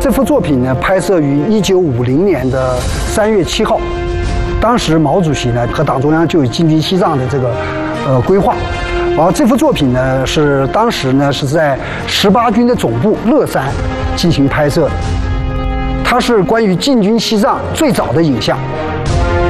这幅作品呢，拍摄于1950年的3月7号。当时毛主席呢和党中央就有进军西藏的这个规划。然后这幅作品呢是当时呢是在18军的总部乐山进行拍摄的。它是关于进军西藏最早的影像。